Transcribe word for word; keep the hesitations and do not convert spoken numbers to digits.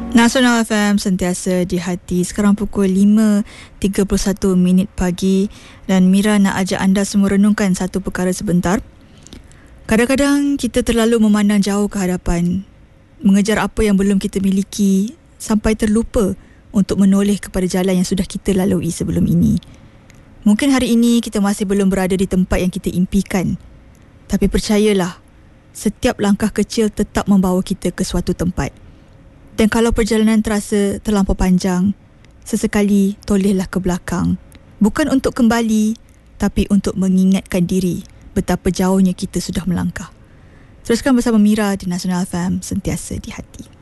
Nasional F M sentiasa di hati. Sekarang pukul lima tiga puluh satu minit pagi dan Mira nak ajak anda semua renungkan satu perkara sebentar. Kadang-kadang kita terlalu memandang jauh ke hadapan, mengejar apa yang belum kita miliki sampai terlupa untuk menoleh kepada jalan yang sudah kita lalui sebelum ini. Mungkin hari ini kita masih belum berada di tempat yang kita impikan, tapi percayalah, setiap langkah kecil tetap membawa kita ke suatu tempat. Dan kalau perjalanan terasa terlampau panjang, sesekali tolehlah ke belakang. Bukan untuk kembali, tapi untuk mengingatkan diri betapa jauhnya kita sudah melangkah. Teruskan bersama Mira di Nasional F M, sentiasa di hati.